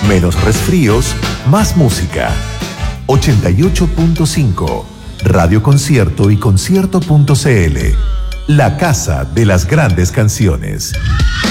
Menos resfríos, más música. 88.5 Radio Concierto y Concierto.cl. La casa de las grandes canciones.